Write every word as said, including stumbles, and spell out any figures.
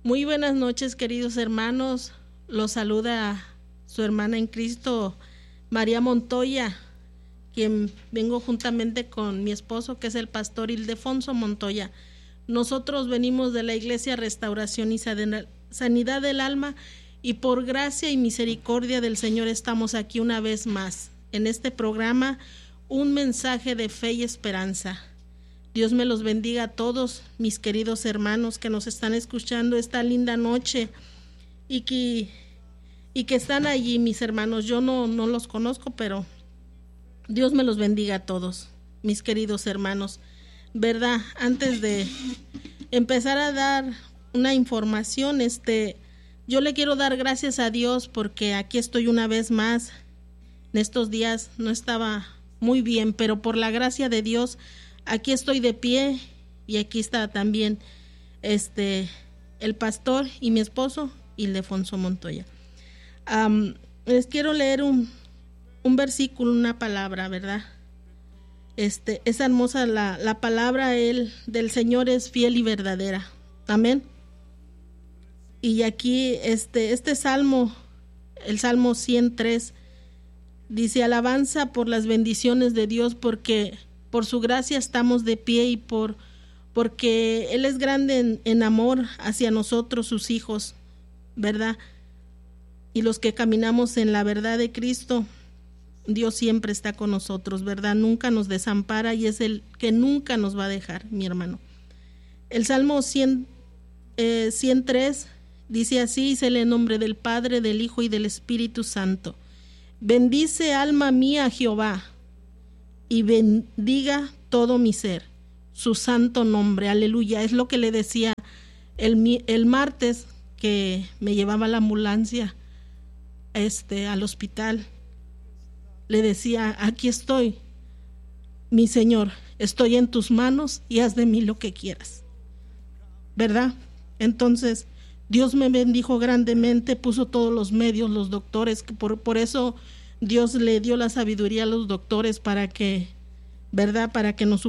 Muy buenas noches, queridos hermanos. Los saluda su hermana en Cristo, María Montoya, quien vengo juntamente con mi esposo, que es el pastor Ildefonso Montoya. Nosotros venimos de la Iglesia Restauración y Sanidad del Alma, y por gracia y misericordia del Señor estamos aquí una vez más en este programa, un mensaje de fe y esperanza. Dios me los bendiga a todos mis queridos hermanos que nos están escuchando esta linda noche y que, y que están allí, mis hermanos. Yo no, no los conozco, pero Dios me los bendiga a todos, mis queridos hermanos. ¿Verdad? Antes de empezar a dar una información, este, yo le quiero dar gracias a Dios porque aquí estoy una vez más. En estos días no estaba muy bien, pero por la gracia de Dios aquí estoy de pie, y aquí está también este el pastor y mi esposo Ildefonso Montoya. Um, les quiero leer un, un versículo, una palabra, ¿verdad? Este, es hermosa la, la palabra el, del Señor es fiel y verdadera. Amén. Y aquí este, este salmo, el Salmo ciento tres, dice: alabanza por las bendiciones de Dios, porque por su gracia estamos de pie, y por porque Él es grande en, en amor hacia nosotros, sus hijos, ¿verdad? Y los que caminamos en la verdad de Cristo, Dios siempre está con nosotros, ¿verdad? Nunca nos desampara, y es el que nunca nos va a dejar, mi hermano. El Salmo cien, eh, ciento tres dice así, se lee en nombre del Padre, del Hijo y del Espíritu Santo. Bendice, alma mía, a Jehová, y bendiga todo mi ser su santo nombre. Aleluya. Es lo que le decía el, el martes que me llevaba la ambulancia este, al hospital. Le decía: aquí estoy, mi Señor, estoy en tus manos y haz de mí lo que quieras, ¿verdad? Entonces Dios me bendijo grandemente, puso todos los medios, los doctores, que por, por eso Dios le dio la sabiduría a los doctores para que, ¿verdad? Para que nos